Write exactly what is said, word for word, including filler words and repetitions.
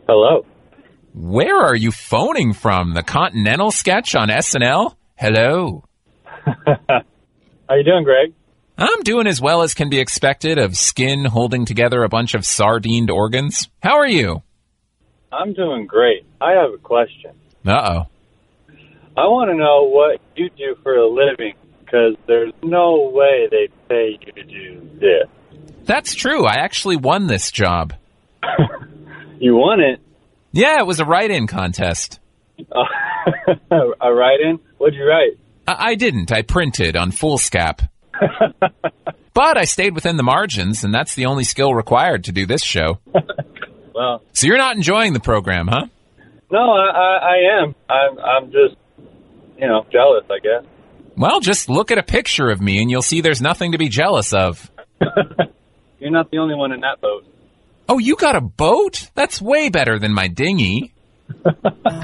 Hello. Where are you phoning from? The Continental sketch on S N L? Hello. How you doing, Greg? I'm doing as well as can be expected of skin holding together a bunch of sardined organs. How are you? I'm doing great. I have a question. Uh-oh. I want to know what you do for a living, because there's no way they pay you to do this. That's true. I actually won this job. You won it? Yeah, it was a write-in contest. Uh, a write-in? What'd you write? I, I didn't. I printed on foolscap. But I stayed within the margins, and that's the only skill required to do this show. Well, so you're not enjoying the program, huh? No, I, I, I am. I'm, I'm just, you know, jealous, I guess. Well, just look at a picture of me, and you'll see there's nothing to be jealous of. You're not the only one in that boat. Oh, you got a boat? That's way better than my dinghy.